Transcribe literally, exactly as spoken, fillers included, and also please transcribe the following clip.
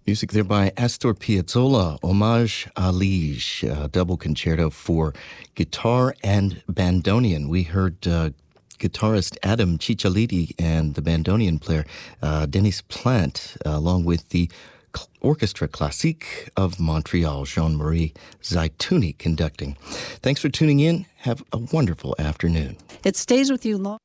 Music there by Astor Piazzolla, Hommage à Liege, a double concerto for guitar and bandoneon. We heard uh, guitarist Adam Ciccioliti and the bandoneon player uh, Denis Plante, uh, along with the Orchestra Classique of Montreal, Jean-Marie Zaitouni conducting. Thanks for tuning in. Have a wonderful afternoon. It stays with you long.